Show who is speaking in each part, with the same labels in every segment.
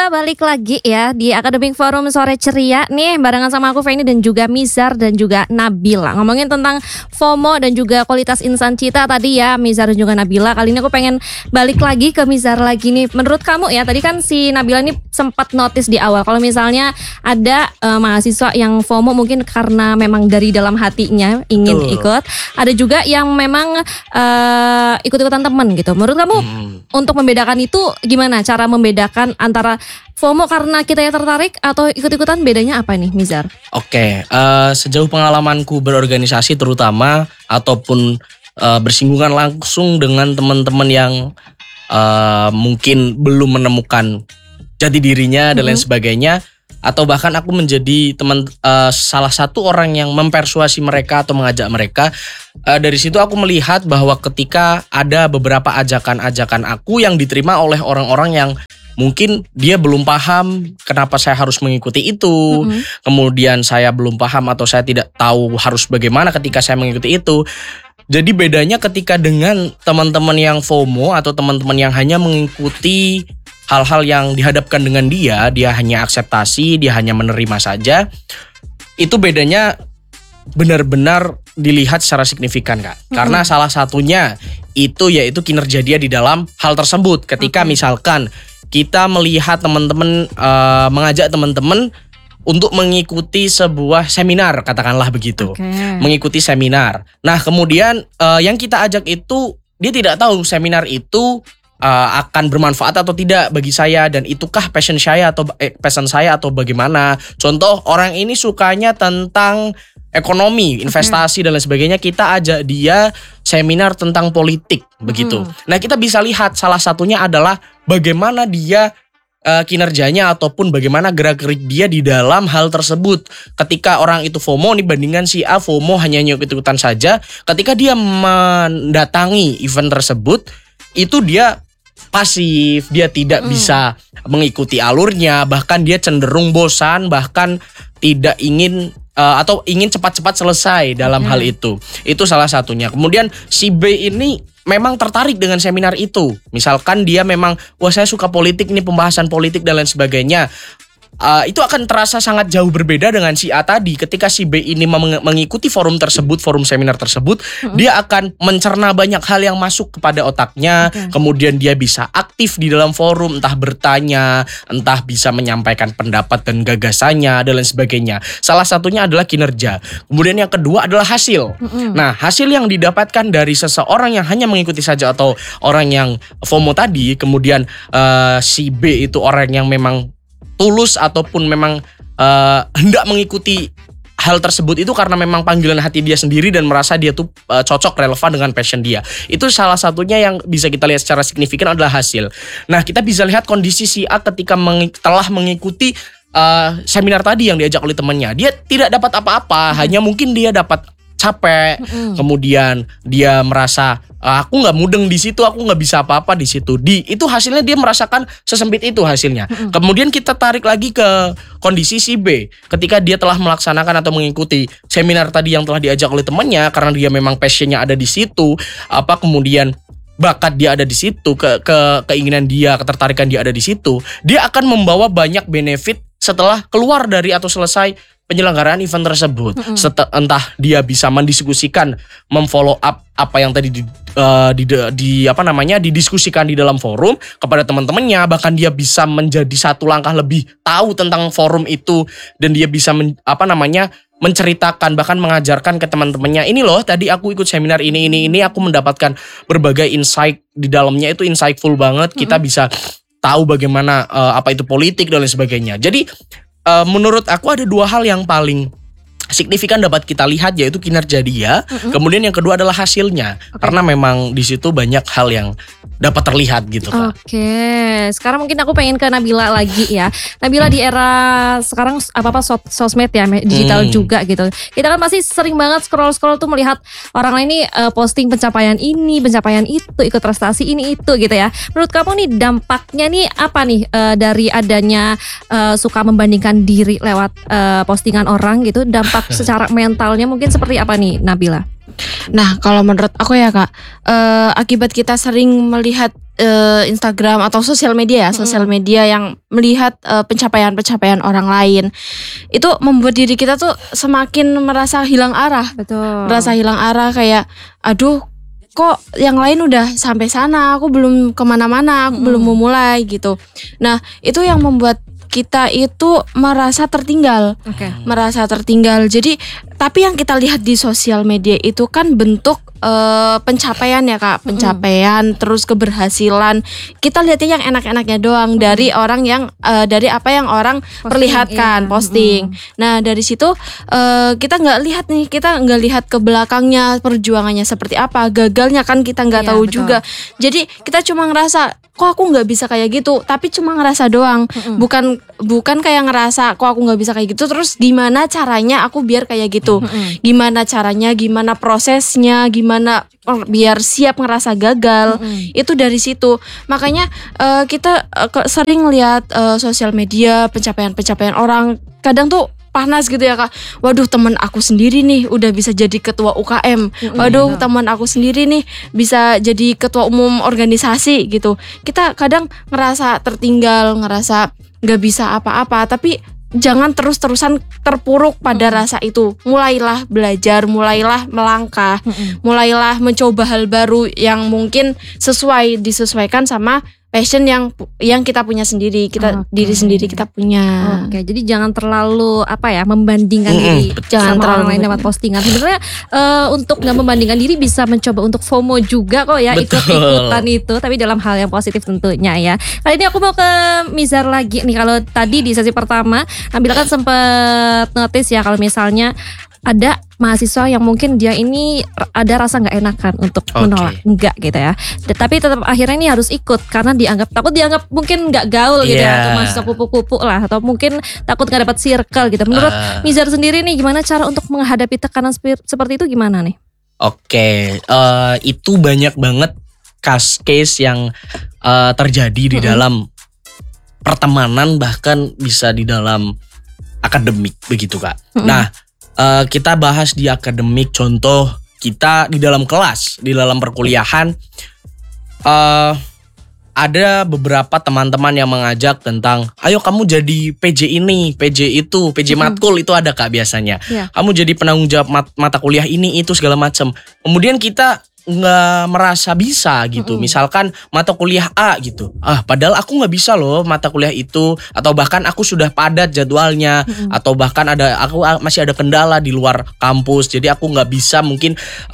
Speaker 1: balik lagi ya di Academic Forum Sore Ceria nih barengan sama aku Feni dan juga Mizar dan juga Nabila. Ngomongin tentang FOMO dan juga kualitas insan cita tadi ya Mizar dan juga Nabila. Kali ini aku pengen balik lagi ke Mizar lagi nih. Menurut kamu ya, tadi kan si Nabila ini sempat notice di awal kalau misalnya ada mahasiswa yang FOMO mungkin karena memang dari dalam hatinya ingin ikut. Ada juga yang memang ikut-ikutan temen gitu. Menurut kamu untuk membedakan itu gimana? Cara membedakan antara FOMO karena kita yang tertarik atau ikut-ikutan, bedanya apa nih Mizar?
Speaker 2: Oke, sejauh pengalamanku berorganisasi terutama ataupun bersinggungan langsung dengan teman-teman yang mungkin belum menemukan jati dirinya dan lain sebagainya, atau bahkan aku menjadi salah satu orang yang mempersuasi mereka atau mengajak mereka. Dari situ aku melihat bahwa ketika ada beberapa ajakan-ajakan aku yang diterima oleh orang-orang yang mungkin dia belum paham kenapa saya harus mengikuti itu. Kemudian saya belum paham atau saya tidak tahu harus bagaimana ketika saya mengikuti itu. Jadi bedanya ketika dengan teman-teman yang FOMO atau teman-teman yang hanya mengikuti hal-hal yang dihadapkan dengan dia hanya akseptasi, dia hanya menerima saja. Itu bedanya benar-benar dilihat secara signifikan, Kak. Karena salah satunya itu yaitu kinerja dia di dalam hal tersebut. Ketika misalkan kita melihat teman-teman mengajak teman-teman untuk mengikuti sebuah seminar, katakanlah begitu. Mengikuti seminar. Nah, kemudian yang kita ajak itu dia tidak tahu seminar itu akan bermanfaat atau tidak bagi saya, dan itukah passion saya atau bagaimana. Contoh, orang ini sukanya tentang ekonomi, investasi dan lain sebagainya, kita ajak dia seminar tentang politik begitu. Nah, kita bisa lihat salah satunya adalah bagaimana dia kinerjanya ataupun bagaimana gerak-gerik dia di dalam hal tersebut. Ketika orang itu FOMO nih, bandingkan si A FOMO hanya ikut-ikutan saja, ketika dia mendatangi event tersebut itu dia pasif, dia tidak bisa mengikuti alurnya, bahkan dia cenderung bosan, bahkan tidak ingin atau ingin cepat-cepat selesai dalam hal itu. Itu salah satunya. Kemudian si B ini memang tertarik dengan seminar itu. Misalkan dia memang, wah saya suka politik nih, pembahasan politik dan lain sebagainya. Itu akan terasa sangat jauh berbeda dengan si A tadi. Ketika si B ini mengikuti forum tersebut, forum seminar tersebut, dia akan mencerna banyak hal yang masuk kepada otaknya. Kemudian dia bisa aktif di dalam forum, entah bertanya, entah bisa menyampaikan pendapat dan gagasannya dan lain sebagainya. Salah satunya adalah kinerja. Kemudian yang kedua adalah hasil. Nah, hasil yang didapatkan dari seseorang yang hanya mengikuti saja atau orang yang FOMO tadi, kemudian si B itu orang yang memang tulus ataupun memang hendak mengikuti hal tersebut itu karena memang panggilan hati dia sendiri dan merasa dia tuh cocok, relevan dengan passion dia. Itu salah satunya yang bisa kita lihat secara signifikan adalah hasil. Nah, kita bisa lihat kondisi si A ketika telah mengikuti seminar tadi yang diajak oleh temannya. Dia tidak dapat apa-apa, hanya mungkin dia dapat capek, kemudian dia merasa aku nggak mudeng di situ, aku nggak bisa apa-apa di situ. Itu hasilnya dia merasakan sesempit itu hasilnya. Kemudian kita tarik lagi ke kondisi si B, ketika dia telah melaksanakan atau mengikuti seminar tadi yang telah diajak oleh temannya karena dia memang passionnya ada di situ, kemudian bakat dia ada di situ, keinginan dia, ketertarikan dia ada di situ, dia akan membawa banyak benefit setelah keluar dari atau selesai penyelenggaraan event tersebut. Entah dia bisa mendiskusikan, memfollow up apa yang tadi didiskusikan di dalam forum kepada teman-temannya, bahkan dia bisa menjadi satu langkah lebih tahu tentang forum itu, dan dia bisa menceritakan, bahkan mengajarkan ke teman-temannya, ini loh tadi aku ikut seminar ini aku mendapatkan berbagai insight di dalamnya, itu insightful banget. Kita bisa tahu bagaimana apa itu politik dan lain sebagainya. Jadi menurut aku ada dua hal yang paling signifikan dapat kita lihat, yaitu kinerja dia, kemudian yang kedua adalah hasilnya. Karena memang di situ banyak hal yang dapat terlihat gitu kan.
Speaker 1: Sekarang mungkin aku pengen ke Nabila lagi ya. Nabila di era sekarang sosmed ya, digital juga gitu. Kita kan pasti sering banget scroll tuh melihat orang lain nih posting pencapaian ini, pencapaian itu, ikut prestasi ini itu gitu ya. Menurut kamu nih dampaknya nih apa nih dari adanya suka membandingkan diri lewat postingan orang gitu, dampak secara mentalnya mungkin seperti apa nih Nabila?
Speaker 3: Nah, kalau menurut aku ya Kak, akibat kita sering melihat Instagram atau sosial media yang melihat pencapaian-pencapaian orang lain, itu membuat diri kita tuh semakin merasa hilang arah.
Speaker 1: Betul.
Speaker 3: Merasa hilang arah kayak, aduh kok yang lain udah sampai sana, aku belum kemana-mana, aku belum memulai gitu. Nah, itu yang membuat kita itu merasa tertinggal. Merasa tertinggal. Jadi, tapi yang kita lihat di sosial media itu kan bentuk pencapaian ya Kak, pencapaian terus keberhasilan. Kita lihatnya yang enak-enaknya doang dari orang yang dari apa yang orang perlihatkan, posting. Nah, dari situ kita nggak lihat ke belakangnya, perjuangannya seperti apa, gagalnya kan kita nggak tahu juga. Jadi kita cuma ngerasa kok aku nggak bisa kayak gitu, tapi cuma ngerasa doang. Bukan kayak ngerasa kok aku nggak bisa kayak gitu, terus gimana caranya aku biar kayak gitu, gimana caranya, gimana prosesnya, gimana biar siap ngerasa gagal. Itu dari situ. Makanya kita sering lihat sosial media pencapaian orang, kadang tuh panas gitu ya Kak. Waduh, teman aku sendiri nih udah bisa jadi ketua UKM. Waduh, teman aku sendiri nih bisa jadi ketua umum organisasi gitu. Kita kadang ngerasa tertinggal, ngerasa gak bisa apa-apa. Tapi jangan terus-terusan terpuruk pada rasa itu. Mulailah belajar, mulailah melangkah, mulailah mencoba hal baru yang mungkin disesuaikan sama passion yang kita punya sendiri, diri sendiri kita punya.
Speaker 1: Jadi jangan terlalu membandingkan diri sama orang lain lewat postingan. Sebenarnya untuk nggak membandingkan diri bisa mencoba untuk FOMO juga kok ya, ikut-ikutan itu, tapi dalam hal yang positif tentunya ya. Kali ini aku mau ke Mizar lagi nih. Kalau tadi di sesi pertama Nabila kan sempat notice ya kalau misalnya ada mahasiswa yang mungkin dia ini ada rasa nggak enakan untuk menolak enggak gitu ya, tapi tetap akhirnya ini harus ikut karena takut dianggap mungkin nggak gaul gitu ya, atau mahasiswa kupu-kupu lah, atau mungkin takut nggak dapat circle gitu. Menurut Mizar sendiri nih, gimana cara untuk menghadapi tekanan seperti itu gimana nih?
Speaker 2: Itu banyak banget case yang terjadi di dalam pertemanan, bahkan bisa di dalam akademik begitu Kak. Nah, kita bahas di akademik, contoh kita di dalam kelas, di dalam perkuliahan, ada beberapa teman-teman yang mengajak tentang, ayo kamu jadi PJ ini, PJ itu, PJ matkul itu ada Kak biasanya. Kamu jadi penanggung jawab mata kuliah ini, itu segala macam. Kemudian kita nggak merasa bisa gitu. Misalkan mata kuliah A gitu, padahal aku nggak bisa loh mata kuliah itu, atau bahkan aku sudah padat jadwalnya, atau bahkan aku masih ada kendala di luar kampus, jadi aku nggak bisa mungkin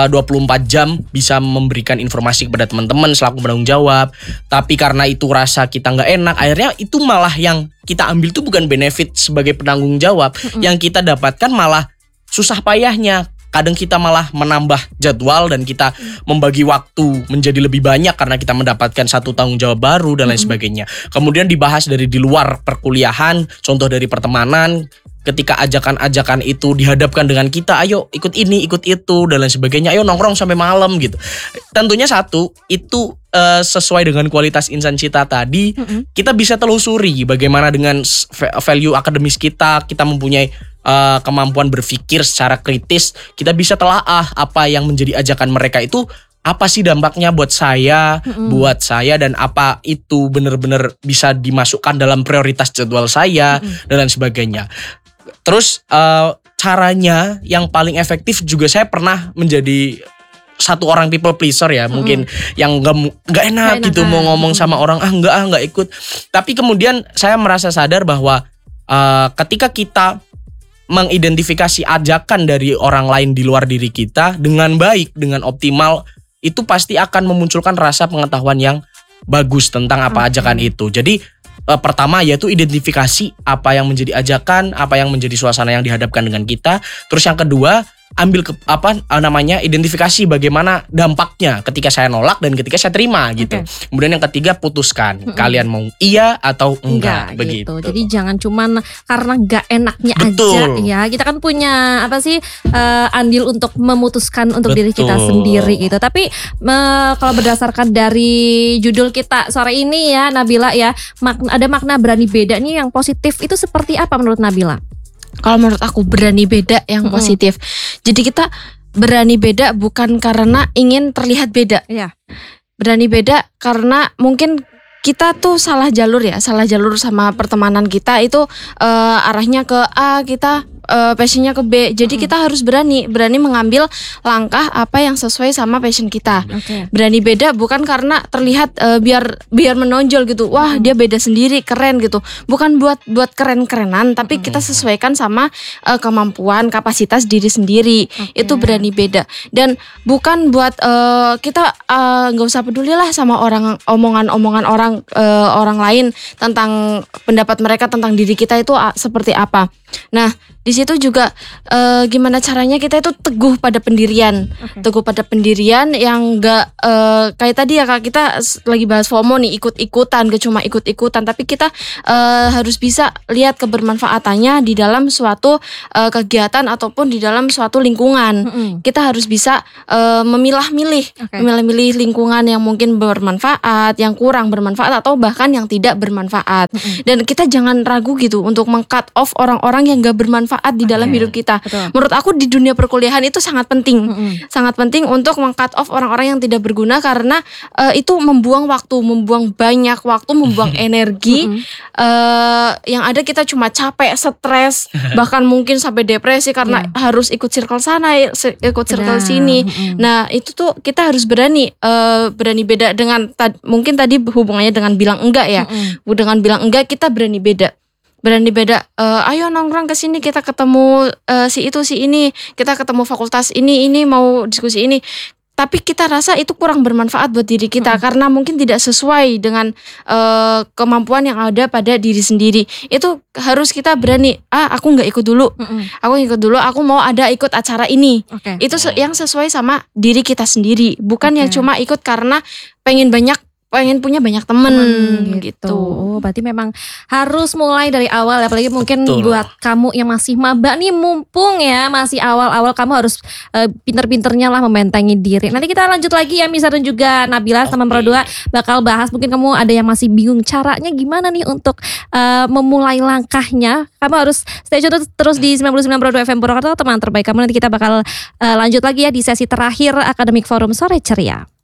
Speaker 2: 24 jam bisa memberikan informasi kepada teman-teman selaku penanggung jawab. Tapi karena itu rasa kita nggak enak, akhirnya itu malah yang kita ambil tuh bukan benefit sebagai penanggung jawab, yang kita dapatkan malah susah payahnya. Kadang kita malah menambah jadwal dan kita membagi waktu menjadi lebih banyak karena kita mendapatkan satu tanggung jawab baru dan lain sebagainya. Kemudian dibahas dari di luar perkuliahan, contoh dari pertemanan, ketika ajakan-ajakan itu dihadapkan dengan kita, ayo ikut ini, ikut itu dan lain sebagainya, ayo nongkrong sampai malam gitu. Tentunya satu, itu sesuai dengan kualitas insan cita tadi, kita bisa telusuri bagaimana dengan value akademis kita mempunyai kemampuan berpikir secara kritis, kita bisa telaah apa yang menjadi ajakan mereka itu, apa sih dampaknya buat saya, dan apa itu benar-benar bisa dimasukkan dalam prioritas jadwal saya dan lain sebagainya. Terus caranya yang paling efektif juga, saya pernah menjadi satu orang people pleaser ya, mungkin yang nggak enak gitu mau ngomong sama orang, nggak ikut. Tapi kemudian saya merasa sadar bahwa ketika kita mengidentifikasi ajakan dari orang lain di luar diri kita dengan baik, dengan optimal, itu pasti akan memunculkan rasa pengetahuan yang bagus tentang apa ajakan itu. Jadi pertama yaitu identifikasi apa yang menjadi ajakan, apa yang menjadi suasana yang dihadapkan dengan kita. Terus yang kedua, ambil identifikasi bagaimana dampaknya ketika saya nolak dan ketika saya terima gitu. Kemudian yang ketiga, putuskan kalian mau iya atau enggak begitu.
Speaker 1: Jadi jangan cuman karena enggak enaknya aja ya. Kita kan punya andil untuk memutuskan untuk diri kita sendiri gitu. Tapi kalau berdasarkan dari judul kita sore ini ya Nabila ya, ada makna berani beda nih yang positif, itu seperti apa menurut Nabila?
Speaker 3: Kalau menurut aku berani beda yang positif. Jadi kita berani beda bukan karena ingin terlihat beda.
Speaker 1: Iya.
Speaker 3: Berani beda karena mungkin kita tuh salah jalur sama pertemanan kita itu arahnya ke A, kita passionnya ke B. Jadi kita harus berani mengambil langkah apa yang sesuai sama passion kita. Berani beda bukan karena terlihat biar menonjol gitu. Wah, dia beda sendiri, keren gitu. Bukan buat keren-kerenan, tapi kita sesuaikan sama kemampuan, kapasitas diri sendiri. Itu berani beda. Dan bukan buat kita nggak usah pedulilah sama omongan-omongan orang lain tentang pendapat mereka tentang diri kita itu seperti apa. Nah, di situ juga gimana caranya kita itu teguh pada pendirian, teguh pada pendirian yang enggak kayak tadi ya Kak, kita lagi bahas FOMO nih, ikut-ikutan, gak cuma ikut-ikutan, tapi kita harus bisa lihat kebermanfaatannya di dalam suatu kegiatan ataupun di dalam suatu lingkungan. Kita harus bisa memilah-milih lingkungan yang mungkin bermanfaat, yang kurang bermanfaat, atau bahkan yang tidak bermanfaat. Dan kita jangan ragu gitu untuk meng-cut off orang-orang yang gak bermanfaat di dalam hidup kita. Menurut aku di dunia perkuliahan itu sangat penting. Sangat penting untuk meng-cut off orang-orang yang tidak berguna, karena itu membuang waktu, membuang banyak waktu, membuang energi. Yang ada kita cuma capek, stres, bahkan mungkin sampai depresi karena harus ikut circle sana, ikut circle sini. Nah, itu tuh kita harus berani beda dengan mungkin tadi hubungannya dengan bilang enggak ya. Dengan bilang enggak kita berani beda. Ayo nongkrong ke sini, kita ketemu si itu si ini, kita ketemu fakultas ini mau diskusi ini. Tapi kita rasa itu kurang bermanfaat buat diri kita karena mungkin tidak sesuai dengan kemampuan yang ada pada diri sendiri. Itu harus kita berani. Aku nggak ikut dulu. Aku mau ada ikut acara ini. Itu yang sesuai sama diri kita sendiri, bukan yang cuma ikut karena pengen punya banyak temen gitu.
Speaker 1: Berarti memang harus mulai dari awal, apalagi mungkin buat kamu yang masih maba nih, mumpung ya masih awal-awal, kamu harus pinter-pinternya lah membentengi diri. Nanti kita lanjut lagi ya, Misa dan juga Nabila teman Pro 2 bakal bahas, mungkin kamu ada yang masih bingung caranya gimana nih untuk memulai langkahnya. Kamu harus stay tune terus di 99 Pro 2 FM Purwakarta, teman terbaik kamu. Nanti kita bakal lanjut lagi ya di sesi terakhir Akademik Forum Sore Ceria.